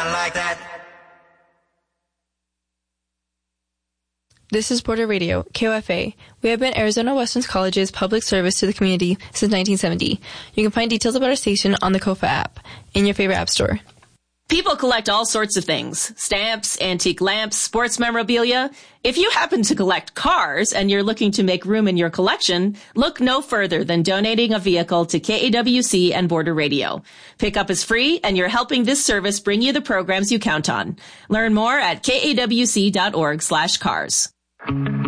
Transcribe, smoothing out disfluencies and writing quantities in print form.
like that. This is Border Radio, KOFA. We have been Arizona Western College's public service to the community since 1970. You can find details about our station on the KOFA app in your favorite app store. People collect all sorts of things. Stamps, antique lamps, sports memorabilia. If you happen to collect cars and you're looking to make room in your collection, look no further than donating a vehicle to KAWC and Border Radio. Pickup is free and you're helping this service bring you the programs you count on. Learn more at kawc.org/cars.